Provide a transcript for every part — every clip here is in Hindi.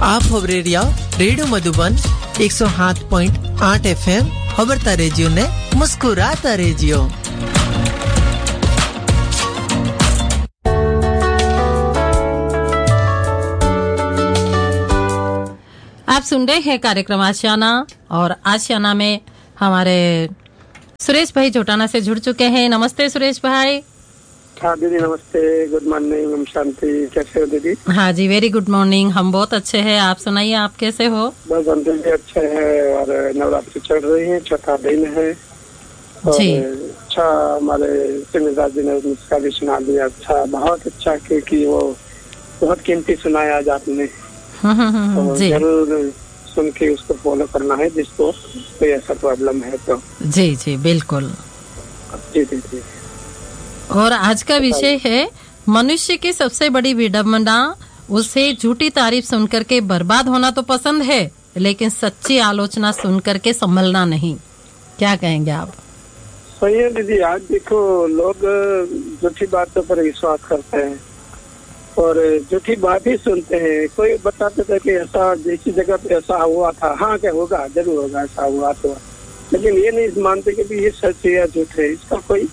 आप खबरेरिया रेडियो मधुबन 107.8 FM खबरता रेडियो ने मुस्कुराता रेडियो। आप सुन रहे हैं कार्यक्रम आशियाना और आशियाना में हमारे सुरेश भाई जोटाना से जुड़ चुके हैं। नमस्ते सुरेश भाई। हाँ दीदी नमस्ते, गुड मॉर्निंग। हम शांति, कैसे हो दीदी? हाँ जी, वेरी गुड मॉर्निंग। हम बहुत अच्छे हैं, आप सुनाइए आप कैसे हो? बस हम भी अच्छे हैं और नवरात्रि चल रही है, चौथा दिन है और अच्छा हमारे सिमरदास जी ने उसका भी सुना दिया। अच्छा, बहुत अच्छा, क्योंकि वो बहुत कीमती सुनाया आज आपने। जी जरूर सुन के उसको फॉलो करना है जिसको कोई ऐसा प्रॉब्लम है तो। जी जी बिल्कुल। जी जी जी। और आज का विषय है मनुष्य की सबसे बड़ी विडंबना, उसे झूठी तारीफ सुनकर के बर्बाद होना तो पसंद है लेकिन सच्ची आलोचना सुनकर के संभलना नहीं। क्या कहेंगे आप? सही है दीदी। आज देखो लोग झूठी बातों पर विश्वास करते हैं और झूठी बात ही सुनते हैं। कोई बताते थे कि ऐसा जैसी जगह पे ऐसा हुआ था, हाँ क्या होगा, जरूर होगा, ऐसा हुआ तो, लेकिन ये नहीं मानते कि ये सच है या झूठ है। इसका कोई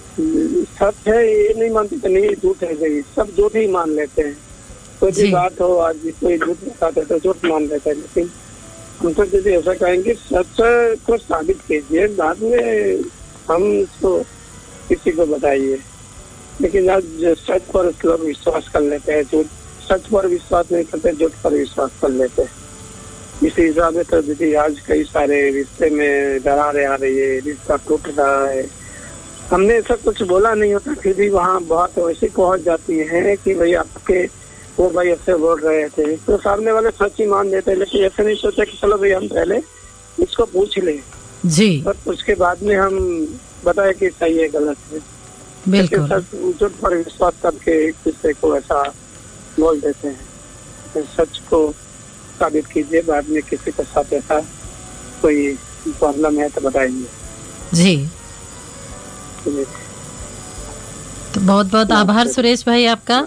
सच है ये नहीं मानते कि नहीं झूठ है, सही सब झूठ ही मान लेते हैं। कोई भी बात हो, आज कोई झूठ बताते तो झूठ मान लेते हैं, लेकिन हम तो यदि ऐसा कहेंगे सच को साबित कीजिए, बाद में हम इसको किसी को बताइए। लेकिन आज सच पर लोग विश्वास कर लेते हैं, झूठ सच पर विश्वास नहीं करते, झूठ पर विश्वास कर लेते हैं। इस हिसाब से तो दीदी आज कई सारे रिश्ते में दरारें आ रही है, रिश्ता टूट रहा है। हमने ऐसा कुछ बोला नहीं होता, फिर भी वहाँ बात वैसी पहुँच जाती है कि भाई आपके वो भाई ऐसे बोल रहे थे, तो सामने वाले सच ही मान देते हैं। लेकिन ऐसे नहीं सोचा कि चलो भाई हम पहले इसको पूछ लें जी, और उसके बाद में हम बताए कि सही है गलत है। बिल्कुल। झूठ पर विश्वास करके एक दूसरे को ऐसा बोल देते हैं। तो सच को साबित कीजिए, बाद में किसी के साथ ऐसा कोई प्रॉब्लम है तो बताइए। जी तो बहुत बहुत आभार सुरेश भाई आपका।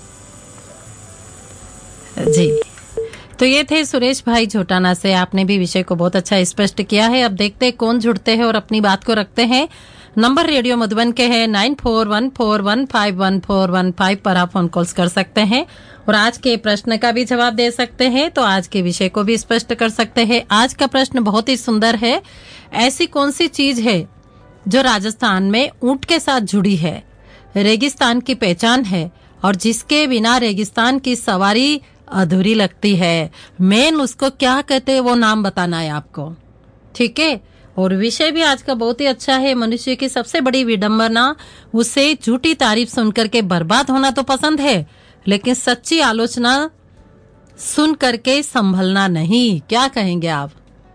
जी तो ये थे सुरेश भाई झोटाना से। आपने भी विषय को बहुत अच्छा स्पष्ट किया है। अब देखते हैं कौन जुड़ते हैं और अपनी बात को रखते हैं। नंबर रेडियो मधुबन के हैं 9414151415 पर आप फोन कॉल्स कर सकते हैं और आज के प्रश्न का भी जवाब दे सकते हैं, तो आज के विषय को भी स्पष्ट कर सकते हैं। आज का प्रश्न बहुत ही सुंदर है। ऐसी कौन सी चीज है जो राजस्थान में ऊंट के साथ जुड़ी है, रेगिस्तान की पहचान है और जिसके बिना रेगिस्तान की सवारी अधूरी लगती है? मेन उसको क्या कहते हैं वो नाम बताना है आपको, ठीक है? और विषय भी आज का बहुत ही अच्छा है। मनुष्य की सबसे बड़ी विडंबना, उसे झूठी तारीफ सुनकर के बर्बाद होना तो पसंद है लेकिन सच्ची आलोचना सुन करके संभलना नहीं। क्या कहेंगे आप?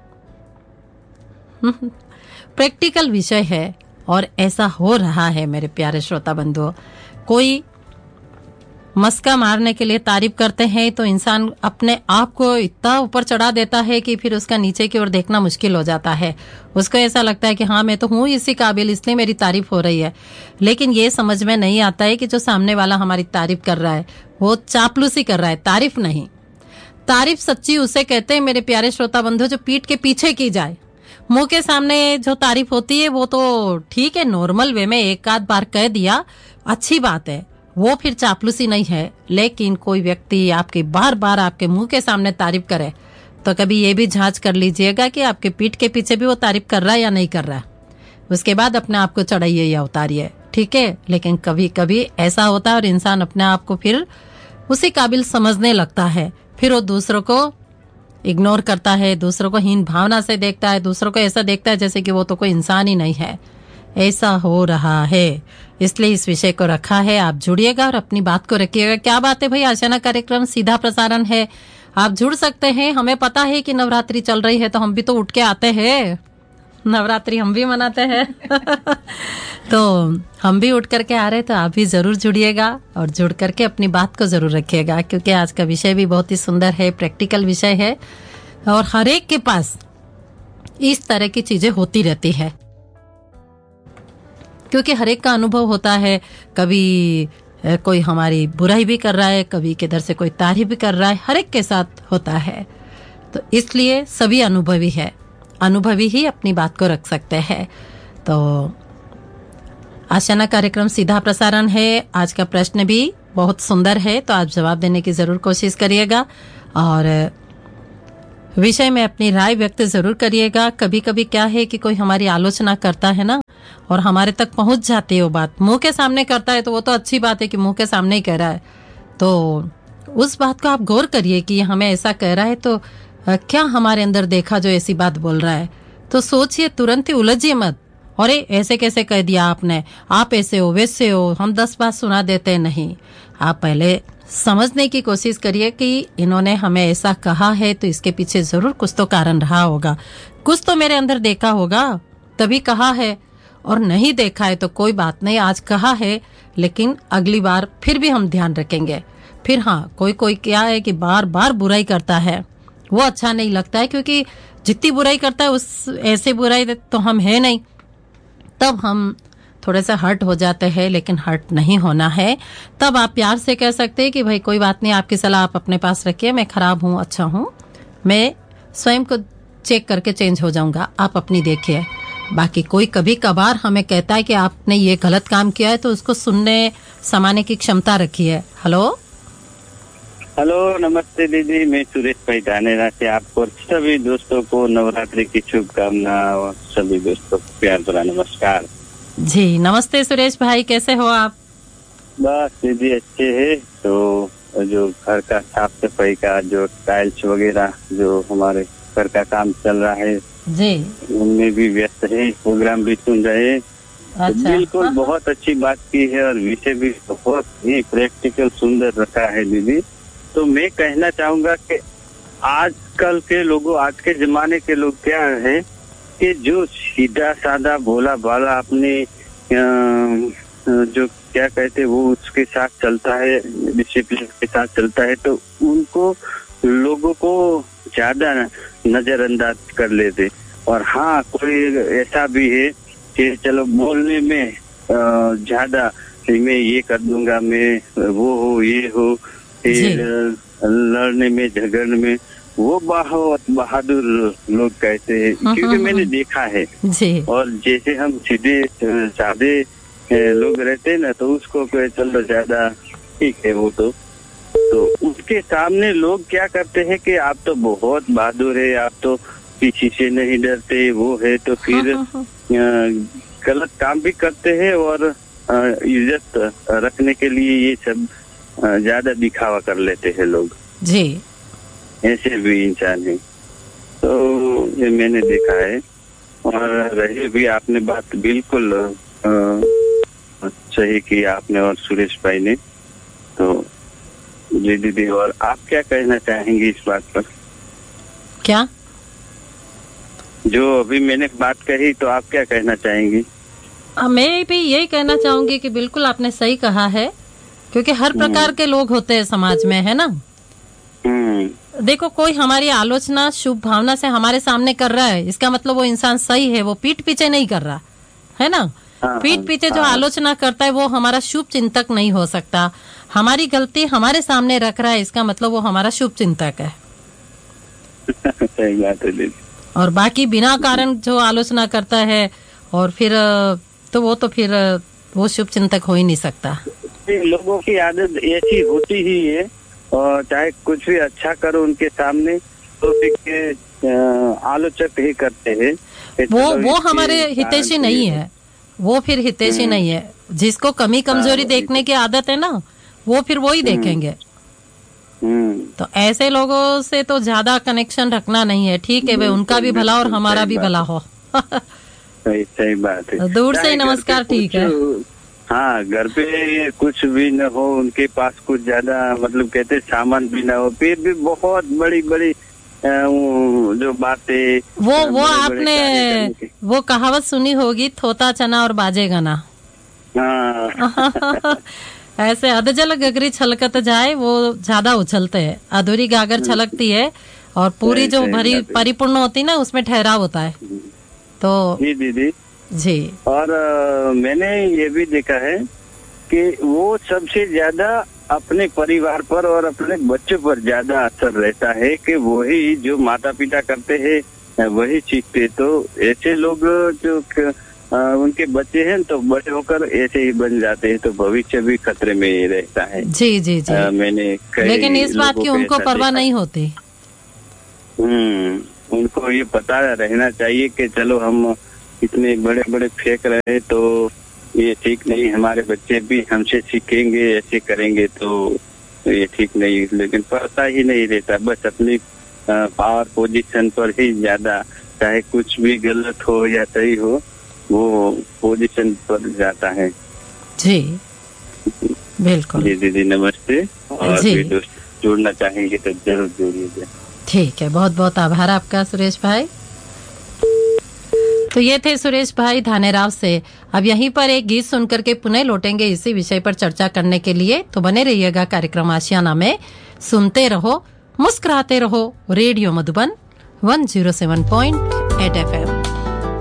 प्रैक्टिकल विषय है और ऐसा हो रहा है मेरे प्यारे श्रोता बंधुओं। कोई मस्का मारने के लिए तारीफ करते हैं तो इंसान अपने आप को इतना ऊपर चढ़ा देता है कि फिर उसका नीचे की ओर देखना मुश्किल हो जाता है। उसको ऐसा लगता है कि हाँ मैं तो हूँ इसी काबिल, इसलिए मेरी तारीफ हो रही है। लेकिन ये समझ में नहीं आता है कि जो सामने वाला हमारी तारीफ कर रहा है वो चापलूसी कर रहा है, तारीफ नहीं। तारीफ सच्ची उसे कहते हैं मेरे प्यारे श्रोता बंधु जो पीठ के पीछे की जाए। मुंह के सामने जो तारीफ होती है वो तो ठीक है, नॉर्मल वे में एक आध बार कह दिया अच्छी बात है, वो फिर चापलूसी नहीं है। लेकिन कोई व्यक्ति आपके बार बार आपके मुंह के सामने तारीफ करे तो कभी ये भी जांच कर लीजिएगा कि आपके पीठ के पीछे भी वो तारीफ कर रहा है या नहीं कर रहा है। उसके बाद अपने आप को चढ़ाइए या उतारिए, ठीक है? लेकिन कभी कभी ऐसा होता है और इंसान अपने आप को फिर उसी काबिल समझने लगता है, फिर वो दूसरों को इग्नोर करता है, दूसरों को हीन भावना से देखता है, दूसरों को ऐसा देखता है जैसे कि वो तो कोई इंसान ही नहीं है। ऐसा हो रहा है, इसलिए इस विषय को रखा है। आप जुड़िएगा और अपनी बात को रखिएगा। क्या बात है भाई, आशियाना कार्यक्रम सीधा प्रसारण है, आप जुड़ सकते हैं। हमें पता है कि नवरात्रि चल रही है तो हम भी तो उठ के आते हैं, नवरात्रि हम भी मनाते हैं तो हम भी उठ करके आ रहे, तो आप भी जरूर जुड़िएगा और जुड़ करके अपनी बात को जरूर रखिएगा, क्योंकि आज का विषय भी बहुत ही सुंदर है, प्रैक्टिकल विषय है और हर एक के पास इस तरह की चीजें होती रहती है, क्योंकि हर एक का अनुभव होता है। कभी कोई हमारी बुराई भी कर रहा है, कभी किधर से कोई तारीफ भी कर रहा है, हर एक के साथ होता है। तो इसलिए सभी अनुभवी है, अनुभवी ही अपनी बात को रख सकते हैं। तो आशियाना कार्यक्रम सीधा प्रसारण है। आज का प्रश्न भी बहुत सुंदर है, तो आप जवाब देने की जरूर कोशिश करिएगा और विषय में अपनी राय व्यक्त जरूर करिएगा। कभी कभी क्या है कि कोई हमारी आलोचना करता है ना, और हमारे तक पहुंच जाती है वो बात, मुंह के सामने करता है तो वो तो अच्छी बात है कि मुंह के सामने ही कह रहा है, तो उस बात को आप गौर करिए कि हमें ऐसा कह रहा है तो क्या हमारे अंदर देखा जो ऐसी बात बोल रहा है। तो सोचिए, तुरंत ही उलझिए मत, अरे ऐसे कैसे कह दिया आपने, आप ऐसे हो वैसे हो, हम 10 बात सुना देते। नहीं, आप पहले समझने की कोशिश करिए कि इन्होंने हमें ऐसा कहा है तो इसके पीछे जरूर कुछ तो कारण रहा होगा, कुछ तो मेरे अंदर देखा होगा तभी कहा है, और नहीं देखा है तो कोई बात नहीं, आज कहा है लेकिन अगली बार फिर भी हम ध्यान रखेंगे। फिर हाँ, कोई कोई क्या है कि बार बार बुराई करता है, वो अच्छा नहीं लगता है, क्योंकि जितनी बुराई करता है उस ऐसे बुराई तो हम है नहीं, तब हम थोड़े से हर्ट हो जाते हैं, लेकिन हर्ट नहीं होना है। तब आप प्यार से कह सकते हैं कि भाई कोई बात नहीं, आपकी सलाह आप अपने पास रखिए, मैं खराब हूँ अच्छा हूँ, मैं स्वयं को चेक करके चेंज हो जाऊंगा, आप अपनी देखिए। बाकी कोई कभी कभार हमें कहता है कि आपने ये गलत काम किया है, तो उसको सुनने समाने की क्षमता रखिए। हेलो हेलो, नमस्ते दीदी, मैं सुरेश भाई धानेरा से आपको और सभी दोस्तों को नवरात्रि की शुभकामना और सभी दोस्तों को प्यार भरा नमस्कार। जी नमस्ते सुरेश भाई, कैसे हो आप? बस दीदी अच्छे है। तो जो घर का साफ सफाई का जो टाइल्स वगैरह जो हमारे घर का काम चल रहा है जी, उनमें भी व्यस्त है, प्रोग्राम भी सुन रहे हैं। अच्छा, बिल्कुल बहुत अच्छी बात की है और विषय भी बहुत ही प्रैक्टिकल सुंदर रखा है दीदी। तो मैं कहना चाहूंगा कि आजकल के लोगों, आज के जमाने के लोग क्या है कि जो सीधा साधा भोला भाला अपने जो क्या कहते हैं वो उसके साथ चलता है, डिसिप्लिन के साथ चलता है, तो उनको लोगों को ज्यादा नजरअंदाज कर लेते। और हाँ, कोई ऐसा भी है कि चलो बोलने में ज्यादा मैं ये कर दूंगा, मैं वो हो ये हो, फिर लड़ने में झगड़ने में वो बहुत बहादुर लोग कहते हैं, क्योंकि मैंने देखा है जी। और जैसे हम सीधे सादे लोग रहते हैं ना, तो उसको चलो ज्यादा ठीक है वो तो उसके सामने लोग क्या करते हैं कि आप तो बहुत बहादुर है, आप तो किसी से नहीं डरते, वो है, तो फिर गलत काम भी करते हैं और इज्जत रखने के लिए ये सब ज्यादा दिखावा कर लेते हैं लोग जी। ऐसे भी इंसान है, तो ये मैंने देखा है। और रही भी आपने बात बिल्कुल सही की आपने और सुरेश भाई ने। तो जी दीदी, और आप क्या कहना चाहेंगी इस बात पर? क्या जो अभी मैंने बात कही, तो आप क्या कहना चाहेंगी? मैं भी यही कहना चाहूंगी कि बिल्कुल आपने सही कहा है, क्योंकि हर प्रकार के लोग होते हैं समाज में, है ना। देखो, कोई हमारी आलोचना शुभ भावना से हमारे सामने कर रहा है, इसका मतलब वो इंसान सही है, वो पीठ पीछे नहीं कर रहा है ना। पीठ पीछे जो आलोचना करता है वो हमारा शुभ चिंतक नहीं हो सकता। हमारी गलती हमारे सामने रख रहा है, इसका मतलब वो हमारा शुभ चिंतक है। सही बात है दीदी। और बाकी बिना कारण जो आलोचना करता है और फिर वो शुभ चिंतक हो ही नहीं सकता। लोगों की आदत ऐसी होती ही है, और चाहे कुछ भी अच्छा करो उनके सामने तो फिर आलोचक ही करते हैं। वो हमारे हितैषी नहीं है, वो फिर हितैषी नहीं है। जिसको कमी कमजोरी देखने की आदत है ना, वो फिर वो ही देखेंगे। तो ऐसे लोगों से तो ज्यादा कनेक्शन रखना नहीं है। ठीक है भाई, उनका भी भला और हमारा भी भला हो। सही बात है। दूर से ही नमस्कार, ठीक है। हाँ, घर पे कुछ भी न हो, उनके पास कुछ ज्यादा मतलब कहते सामान भी न हो, फिर भी बहुत बड़ी बड़ी जो बातें वो आपने वो कहावत सुनी होगी, थोता चना और बाजेगा ना। हाँ। ऐसे अधजल गगरी छलकत जाए, वो ज्यादा उछलते हैं। अधूरी गागर छलकती है और पूरी जो भरी परिपूर्ण होती ना, उसमें ठहराव होता है। तो जी दीदी जी। और मैंने ये भी देखा है कि वो सबसे ज्यादा अपने परिवार पर और अपने बच्चों पर ज्यादा असर रहता है कि वही जो माता पिता करते हैं वही सीखते। तो ऐसे लोग जो उनके बच्चे हैं तो बड़े होकर ऐसे ही बन जाते हैं, तो भविष्य भी खतरे में ही रहता है। जी जी जी। मैंने लेकिन इस बात की उनको परवाह नहीं होती। उनको ये पता रहना चाहिए कि चलो हम इतने बड़े बड़े फेंक रहे हैं तो ये ठीक नहीं, हमारे बच्चे भी हमसे सीखेंगे, ऐसे करेंगे तो ये ठीक नहीं। लेकिन पता ही नहीं रहता, बस अपनी पावर पोजीशन पर ही ज्यादा, चाहे कुछ भी गलत हो या सही हो, वो पोजीशन पर जाता है। जी बिल्कुल। जी दीदी नमस्ते। और भी दोस्त जुड़ना चाहेंगे तो जरूर जुड़िए। ठीक है, बहुत बहुत आभार आपका सुरेश भाई। तो ये थे सुरेश भाई धानेराव से। अब यहीं पर एक गीत सुनकर के पुनः लौटेंगे इसी विषय पर चर्चा करने के लिए। तो बने रहिएगा कार्यक्रम आशियाना में, सुनते रहो, मुस्कुराते रहो। Radio Madhuban 107.8 FM।